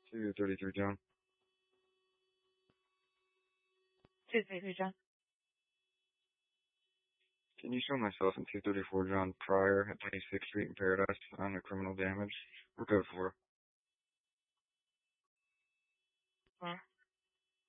233 John. 233 John. Can you show myself in 234 John Pryor at 26th Street in Paradise on a criminal damage? We're code 4. Huh?